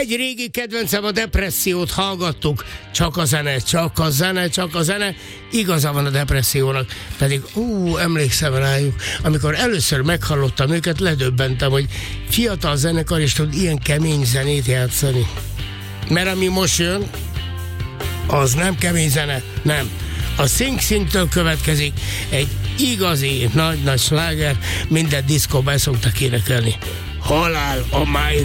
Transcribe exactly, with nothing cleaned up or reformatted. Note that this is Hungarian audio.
Egy régi kedvencem, a Depressziót hallgattuk. Csak a zene, csak a zene, csak a zene. Igaza van a Depressziónak. Pedig, ú, emlékszem rájuk. Amikor először meghallottam őket, ledöbbentem, hogy fiatal zenekar is tud ilyen kemény zenét játszani. Mert ami most jön, az nem kemény zene, nem. A Sing Singtől következik egy igazi nagy-nagy sláger, minden diszkóban szoktak énekelni. Halál a máj